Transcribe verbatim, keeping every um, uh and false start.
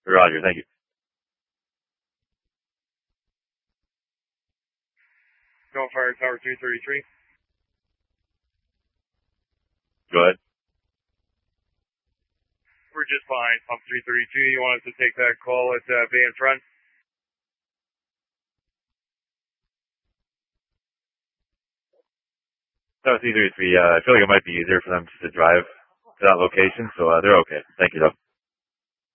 Roger. Thank you. Go Fire Tower three thirty-three. Go ahead. We're just behind pump three thirty-two. You want us to take that call at uh, Bay in front? Tower three thirty-three, uh, I feel like it might be easier for them just to drive to that location, so uh, they're okay. Thank you, though.